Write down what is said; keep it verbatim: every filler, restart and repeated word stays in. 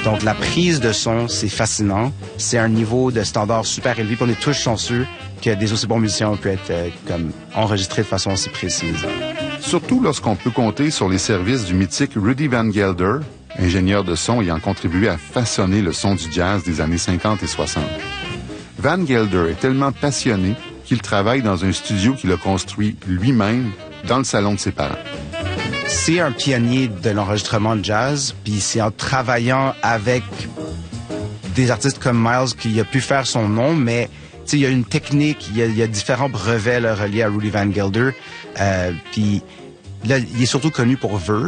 Donc, la prise de son, c'est fascinant. C'est un niveau de standard super élevé. Puis on est tous chanceux que des aussi bons musiciens peuvent être euh, comme enregistrés de façon aussi précise. Surtout lorsqu'on peut compter sur les services du mythique Rudy Van Gelder, ingénieur de son ayant contribué à façonner le son du jazz des années cinquante et soixante. Van Gelder est tellement passionné qu'il travaille dans un studio qu'il a construit lui-même dans le salon de ses parents. C'est un pionnier de l'enregistrement de jazz, puis c'est en travaillant avec des artistes comme Miles qu'il a pu faire son nom, mais il y a une technique, il y a, il y a différents brevets là, reliés à Rudy Van Gelder, euh, puis là, il est surtout connu pour Verve.